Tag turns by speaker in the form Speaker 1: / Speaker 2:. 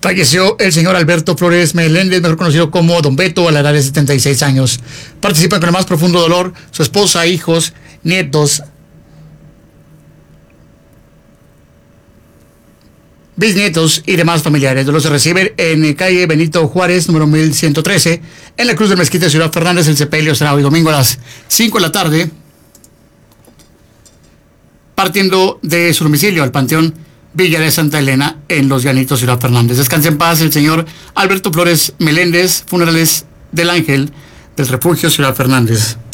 Speaker 1: Falleció el señor Alberto Flores Meléndez, mejor conocido como Don Beto, a la edad de 76 años. Participan con el más profundo dolor su esposa, hijos, nietos, bisnietos y demás familiares. Los reciben en calle Benito Juárez, número 1113, en la Cruz del Mezquite de Ciudad Fernández. El sepelio será hoy domingo a las 5 de la tarde, partiendo de su domicilio al Panteón Villa de Santa Elena, en Los Llanitos, Ciudad Fernández. Descanse en paz el señor Alberto Flores Meléndez. Funerales del Ángel del Refugio, Ciudad Fernández.